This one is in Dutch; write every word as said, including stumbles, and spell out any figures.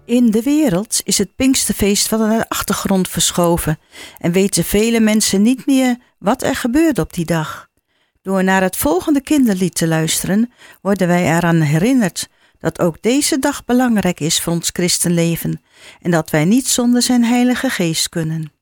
In de wereld is het Pinksterfeest van naar de achtergrond verschoven en weten vele mensen niet meer wat er gebeurde op die dag. Door naar het volgende kinderlied te luisteren, worden wij eraan herinnerd dat ook deze dag belangrijk is voor ons christenleven en dat wij niet zonder zijn Heilige Geest kunnen.